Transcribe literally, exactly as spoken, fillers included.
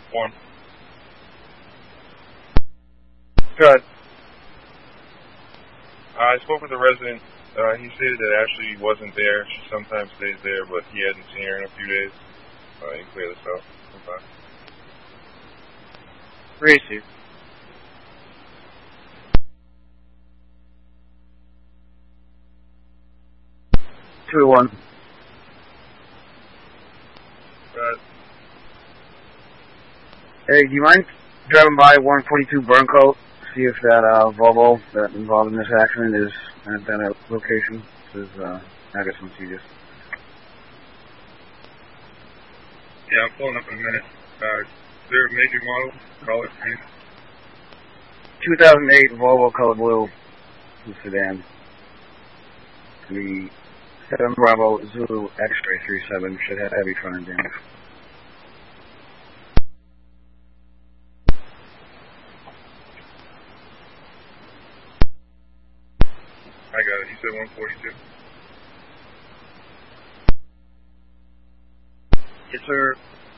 One. Good. Uh, I spoke with the resident. Uh, he stated that Ashley wasn't there. She sometimes stays there, but he hadn't seen her in a few days. Uh, you can clear this out. Sometime. Receive. Two one. Good. Hey, do you mind driving by one forty-two Burncoat? See if that uh, Volvo that involved in this accident is at that location. This is uh, August Mancias. Yeah, I'm pulling up in a minute. Uh, is there a major model? Call it, please. two thousand eight Volvo color blue sedan. The seven Bravo Zulu X-Ray thirty-seven should have heavy front end damage. I got it. You said one forty-two. Yes, sir.